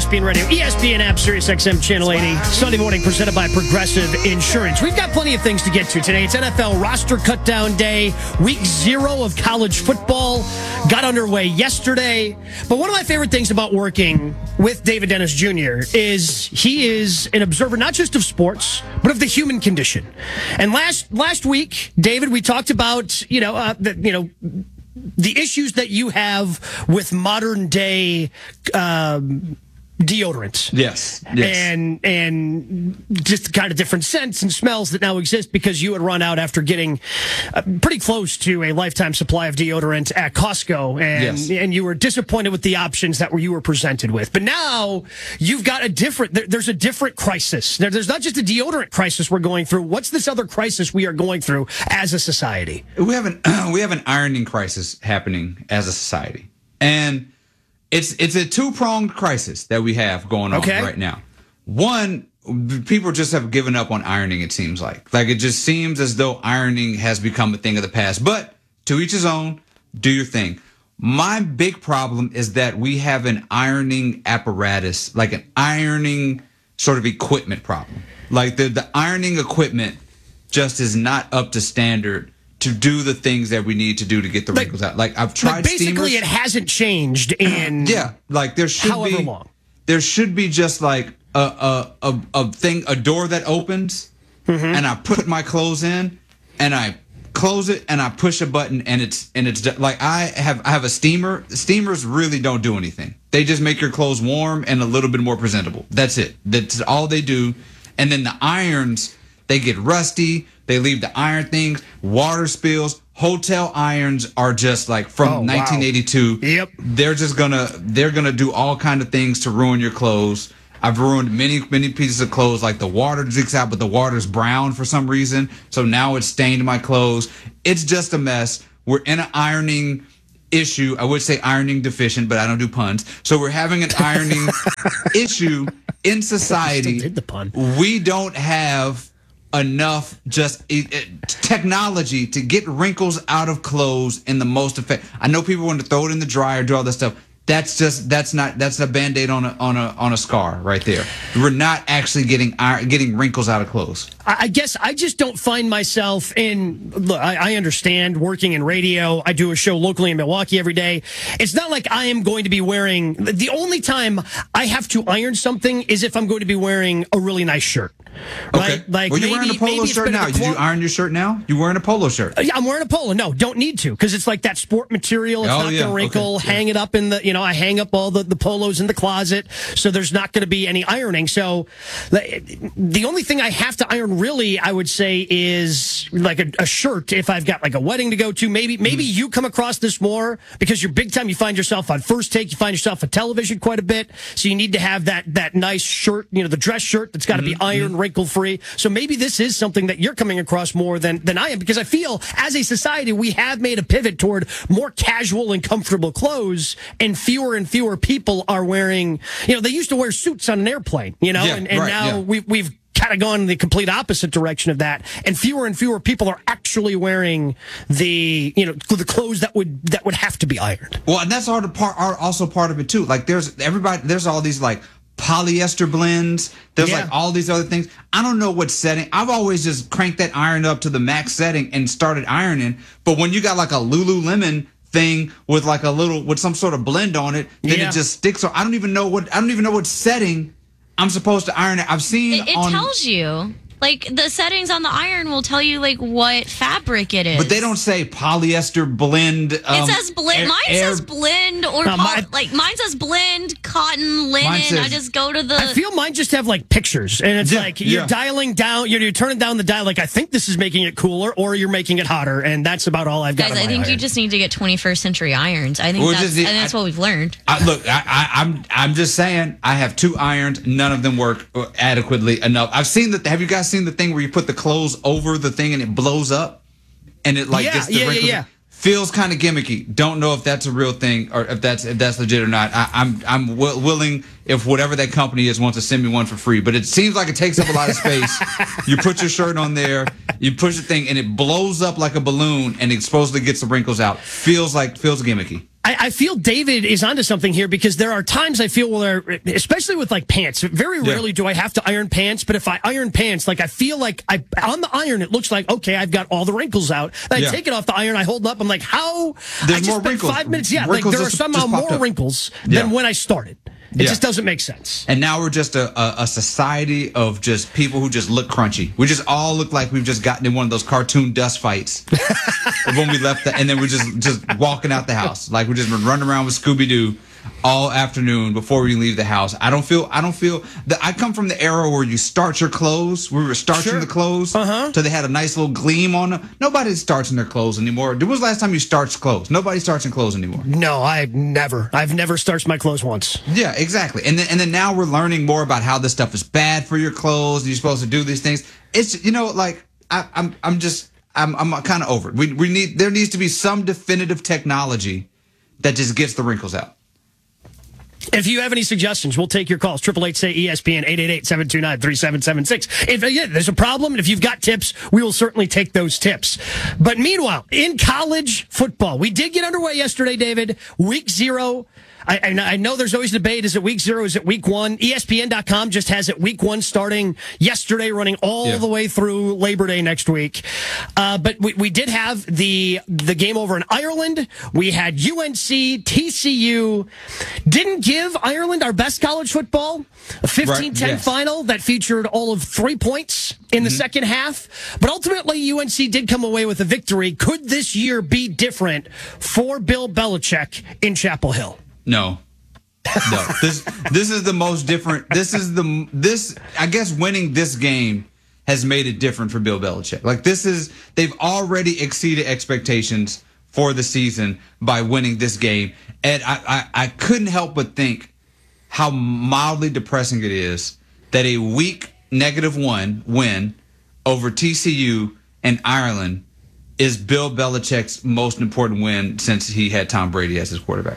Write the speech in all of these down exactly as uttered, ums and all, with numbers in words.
P N Radio, E S P N app, Sirius X M Channel eighty. Sunday morning presented by Progressive Insurance. We've got plenty of things to get to today. It's N F L roster cutdown day. Week zero of college football got underway yesterday. But one of my favorite things about working with David Dennis Junior is he is an observer not just of sports, but of the human condition. And last last week, David, we talked about, you know, uh, the, you know, the issues that you have with modern day um, deodorants. Yes, yes. And and just kind of different scents and smells that now exist because you had run out after getting uh, pretty close to a lifetime supply of deodorant at Costco, and yes. and you were disappointed with the options that were you were presented with. But now you've got a different, there, there's a different crisis. There, there's not just a deodorant crisis we're going through. What's this other crisis we are going through as a society? We have an uh, we have an ironing crisis happening as a society, and It's it's a two-pronged crisis that we have going on okay. right now. One, people just have given up on ironing, it seems like. Like, it just seems as though ironing has become a thing of the past. But to each his own, do your thing. My big problem is that we have an ironing apparatus, like an ironing sort of equipment problem. Like, the, the ironing equipment just is not up to standard to do the things that we need to do to get the like, wrinkles out. Like, I've tried like basically steamers. it hasn't changed in yeah, like there should however be long. There should be just like a a a, a thing, a door that opens, mm-hmm. and I put my clothes in, and I close it, and I push a button, and it's and it's like I have I have a steamer. Steamers really don't do anything. They just make your clothes warm and a little bit more presentable. That's it. That's all they do. And then the irons, they get rusty. They leave the iron things, water spills. Hotel irons are just like from oh, nineteen eighty-two. Wow. Yep. They're just gonna they're gonna do all kind of things to ruin your clothes. I've ruined many many pieces of clothes. Like the water leaks out, but the water's brown for some reason. So now it's stained my clothes. It's just a mess. We're in an ironing issue. I would say ironing deficient, but I don't do puns. So we're having an ironing issue in society. Still did the pun. We don't have enough just it, it, technology to get wrinkles out of clothes in the most effect. I know people want to throw it in the dryer, do all this stuff. That's just that's not that's a band-aid on a on a on a scar right there. We're not actually getting iron, getting wrinkles out of clothes. I guess I just don't find myself in. Look, I, I understand working in radio. I do a show locally in Milwaukee every day. It's not like I am going to be wearing. The only time I have to iron something is if I'm going to be wearing a really nice shirt. Right? Okay. Like well, you're maybe, wearing a polo shirt now. Did you iron your shirt now? You wearing a polo shirt? Yeah, I'm wearing a polo. No, don't need to because it's like that sport material. It's oh, not yeah. going to wrinkle. Okay. Hang yeah. it up in the. You know, I hang up all the, the polos in the closet, so there's not going to be any ironing. So the only thing I have to iron really, I would say, is like a, a shirt. If I've got like a wedding to go to, maybe maybe mm. you come across this more because you're big time. You find yourself on First Take. You find yourself on television quite a bit. So you need to have that that nice shirt. You know, the dress shirt that's got to mm-hmm. be iron, mm-hmm. wrinkle free. So maybe this is something that you're coming across more than, than I am, because I feel as a society we have made a pivot toward more casual and comfortable clothes, and fewer and fewer people are wearing, you know, they used to wear suits on an airplane, you know, yeah, and, and right, now yeah. we, we've kind of gone in the complete opposite direction of that, and fewer and fewer people are actually wearing the, you know, the clothes that would that would have to be ironed. Well, and that's all the part, also part of it too. Like there's everybody, there's all these like polyester blends. There's yeah. like all these other things. I don't know what setting. I've always just cranked that iron up to the max setting and started ironing. But when you got like a Lululemon thing with like a little with some sort of blend on it, then yeah. it just sticks. So I don't even know what I don't even know what setting I'm supposed to iron it. I've seen it, it on, tells you. Like, the settings on the iron will tell you, like, what fabric it is. But they don't say polyester blend. Um, it says blend. Air, mine air, says blend or, uh, poly, my, like, mine says blend, cotton, linen. says, I just go to the... I feel mine just have, like, pictures. And it's yeah, like, you're yeah. dialing down, you're, you're turning down the dial, like, I think this is making it cooler, or you're making it hotter. And that's about all I've got. Guys, I think iron. you just need to get twenty-first century irons. I think Well, that's, just, I think that's I, what we've learned. I, look, I, I, I'm I'm just saying, I have two irons. None of them work adequately enough. I've seen the. Have you guys seen the thing where you put the clothes over the thing and it blows up, and it like yeah, gets the yeah, wrinkles? yeah, yeah. Feels kind of gimmicky. Don't know if that's a real thing or if that's if that's legit or not. I, I'm I'm w- willing if whatever that company is wants to send me one for free. But it seems like it takes up a lot of space. You put your shirt on there, you push the thing, and it blows up like a balloon, and it supposedly gets the wrinkles out. Feels like feels gimmicky. I, I feel David is onto something here because there are times I feel where, especially with like pants, very Yeah. rarely do I have to iron pants. But if I iron pants, like I feel like I on the iron, it looks like okay, I've got all the wrinkles out. Then I Yeah. take it off the iron, I hold it up. I'm like, how? There's I just more spent wrinkles. five minutes. Yeah, Wrinkles like there are just- somehow just popped more up. wrinkles Yeah. than when I started. It Yeah. just doesn't make sense. And now we're just a, a, a society of just people who just look crunchy. We just all look like we've just gotten in one of those cartoon dust fights when we left, the, and then we're just just walking out the house like we just been running around with Scooby Doo all afternoon before we leave the house. I don't feel. I don't feel that. I come from the era where you starch your clothes. We were starching Sure. the clothes, Uh-huh. so they had a nice little gleam on them. Nobody's starching their clothes anymore. When was the last time you starched clothes? Nobody's starching clothes anymore. No, I've never. I've never starched my clothes once. Yeah, exactly. And then and then now we're learning more about how this stuff is bad for your clothes. You're supposed to do these things. It's you know like I, I'm I'm just I'm I'm kind of over it. We we need there needs to be some definitive technology that just gets the wrinkles out. If you have any suggestions, we'll take your calls. Triple eight say E S P N eight eight eight seven two nine three seven seven six. If yeah, there's a problem, and if you've got tips, we will certainly take those tips. But meanwhile, in college football, we did get underway yesterday, David. Week zero. I, I know there's always debate. Is it week zero? Is it week one? E S P N dot com just has it week one starting yesterday, running all Yeah. the way through Labor Day next week. Uh, but we, we did have the the game over in Ireland. We had U N C, T C U. Didn't give Ireland our best college football. A fifteen ten Right, yes. final that featured all of three points in the second half. But ultimately, U N C did come away with a victory. Could this year be different for Bill Belichick in Chapel Hill? No. No. This this is the most different. This is the this I guess winning this game has made it different for Bill Belichick. Like this is they've already exceeded expectations for the season by winning this game. And I, I, I couldn't help but think how mildly depressing it is that a weak negative one win over T C U and Ireland is Bill Belichick's most important win since he had Tom Brady as his quarterback.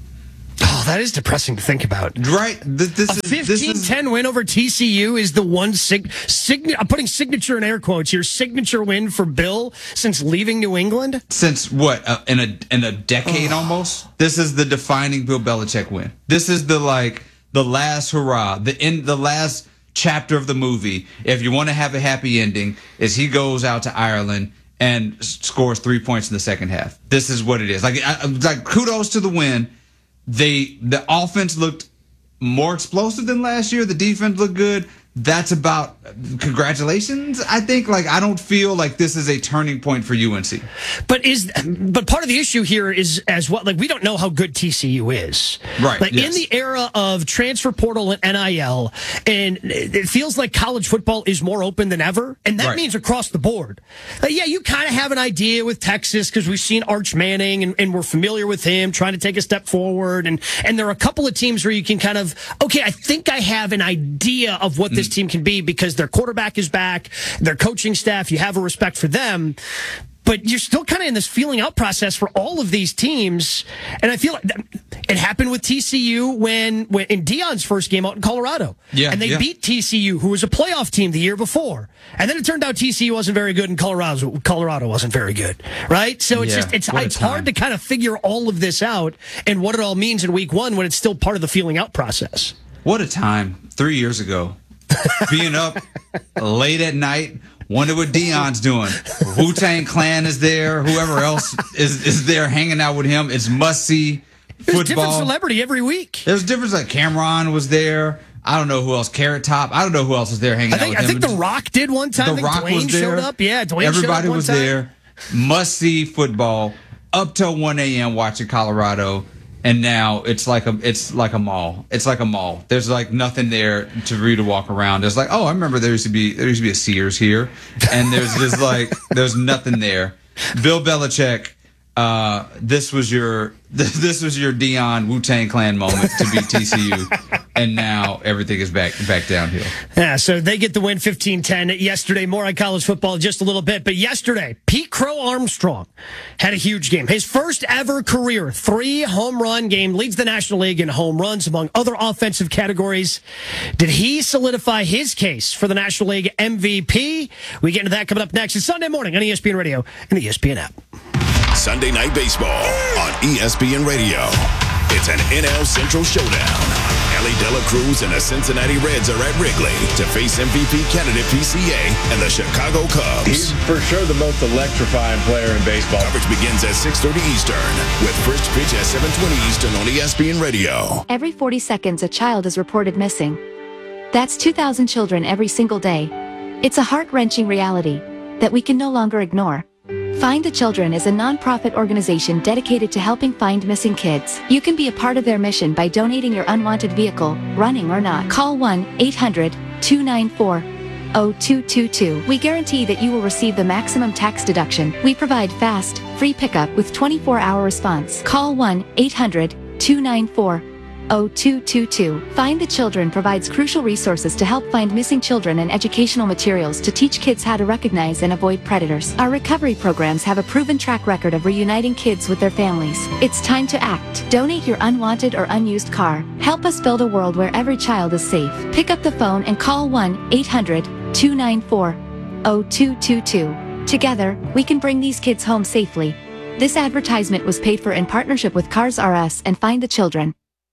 Oh, that is depressing to think about. Right. This, this A is this fifteen is ten win over T C U is the one sig- sign- I'm putting signature in air quotes here. Signature win for Bill since leaving New England. since what uh, in a in a decade almost. This is the defining Bill Belichick win. This is the like the last hurrah, the end, the last chapter of the movie. If you want to have a happy ending, is he goes out to Ireland and s- scores three points in the second half. This is what it is. Like I, like kudos to the win. They the offense looked more explosive than last year. The defense looked good. That's about congratulations. I think like I don't feel like this is a turning point for U N C. But is but part of the issue here is as well, like we don't know how good T C U is. Right, Like yes. in the era of transfer portal and N I L, and it feels like college football is more open than ever, and that Right. means across the board. Uh, yeah, you kind of have an idea with Texas because we've seen Arch Manning and, and we're familiar with him trying to take a step forward, and and there are a couple of teams where you can kind of okay, I think I have an idea of what this team can be because their quarterback is back, their coaching staff, you have a respect for them. But you're still kind of in this feeling out process for all of these teams. And I feel like that, it happened with T C U when, when in Dion's first game out in Colorado. Yeah, and they yeah. beat T C U, who was a playoff team the year before. And then it turned out T C U wasn't very good and Colorado, Colorado wasn't very good. Right? So it's Yeah, just, it's, what a it's hard to time. kind of figure all of this out and what it all means in week one when it's still part of the feeling out process. What a time three years ago. Being up late at night, wonder what Dion's doing. Wu-Tang Clan is there. Whoever else is, is there hanging out with him. It's must-see There's a different football. celebrity every week. There's a difference. Like Cameron was there. I don't know who else. Carrot Top. I don't know who else was there hanging I think, out I with him. think The Rock did one time. I The think Rock Dwayne was there. showed up. Yeah, Dwayne Everybody showed up one was time. there. Must see football up till one a.m. watching Colorado, and now it's like a it's like a mall. It's like a mall. There's like nothing there to for you to walk around. There's like, oh, I remember there used to be there used to be a Sears here, and there's just like there's nothing there. Bill Belichick. Uh, this was your this, this was your Dion Wu-Tang Clan moment to beat T C U, and now everything is back back downhill. Yeah, so they get the win fifteen ten yesterday. More on college football in just a little bit. But yesterday, Pete Crow Armstrong had a huge game. His first ever career three home run game, leads the National League in home runs among other offensive categories. Did he solidify his case for the National League M V P? We get into that coming up next. It's Sunday morning on E S P N Radio and the E S P N app. Sunday Night Baseball on E S P N Radio. It's an N L Central showdown. Ellie De La Cruz and the Cincinnati Reds are at Wrigley to face M V P candidate P C A and the Chicago Cubs. He's for sure the most electrifying player in baseball. Coverage begins at six thirty Eastern with first pitch at seven twenty Eastern on E S P N Radio. Every forty seconds, a child is reported missing. That's two thousand children every single day. It's a heart-wrenching reality that we can no longer ignore. Find the Children is a non-profit organization dedicated to helping find missing kids. You can be a part of their mission by donating your unwanted vehicle, running or not. Call one eight hundred two nine four zero two two two. We guarantee that you will receive the maximum tax deduction. We provide fast, free pickup with twenty-four hour response. Call one eight hundred two nine four zero two two two. Find the Children provides crucial resources to help find missing children and educational materials to teach kids how to recognize and avoid predators. Our recovery programs have a proven track record of reuniting kids with their families. It's time to act. Donate your unwanted or unused car. Help us build a world where every child is safe. Pick up the phone and call one eight hundred two nine four zero two two two. Together, we can bring these kids home safely. This advertisement was paid for in partnership with Cars R Us and Find the Children.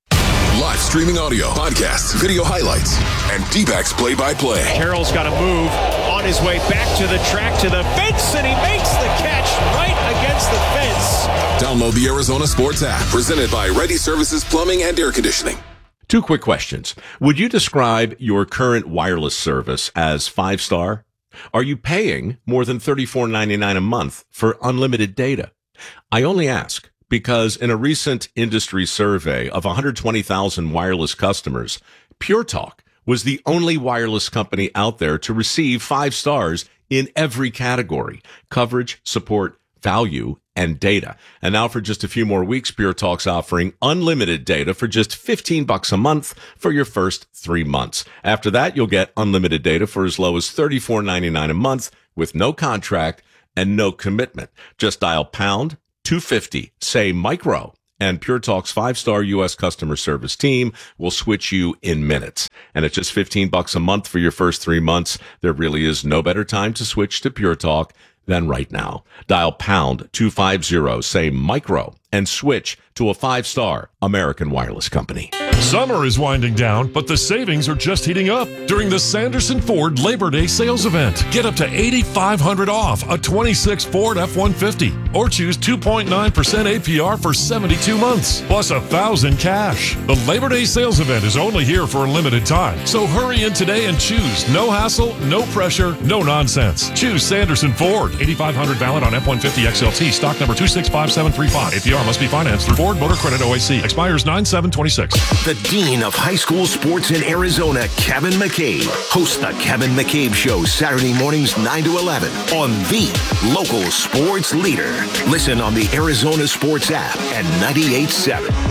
Live streaming audio, podcasts, video highlights, and D-backs play-by-play. Carroll's got to move on his way back to the track, to the fence, and he makes the catch right against the fence. Download the Arizona Sports app, presented by Ready Services Plumbing and Air Conditioning. Two quick questions. Would you describe your current wireless service as five-star? Are you paying more than thirty-four ninety-nine a month for unlimited data? I only ask because in a recent industry survey of one hundred twenty thousand wireless customers, Pure Talk was the only wireless company out there to receive five stars in every category: coverage, support, value, and data. And now for just a few more weeks, Pure Talk's offering unlimited data for just fifteen bucks a month for your first three months. After that, you'll get unlimited data for as low as thirty-four ninety-nine a month with no contract and no commitment. Just dial pound two fifty, say micro, and Pure Talk's five-star U S customer service team will switch you in minutes. And at just fifteen bucks a month for your first three months, there really is no better time to switch to Pure Talk than right now. Dial pound two fifty, say micro, and switch to a five-star American wireless company. Summer is winding down, but the savings are just heating up during the Sanderson Ford Labor Day sales event. Get up to eight thousand five hundred dollars off a twenty-six Ford F one fifty or choose two point nine percent A P R for seventy-two months, plus one thousand dollars cash. The Labor Day sales event is only here for a limited time, so hurry in today and choose. No hassle, no pressure, no nonsense. Choose Sanderson Ford. eight thousand five hundred dollars valid on F one fifty X L T, stock number two six five seven three five. A P R must be financed through Ford Motor Credit O A C. Expires nine seven twenty-six. The Dean of High School Sports in Arizona, Kevin McCabe, hosts the Kevin McCabe Show Saturday mornings nine to eleven on the local sports leader. Listen on the Arizona Sports app at ninety-eight point seven.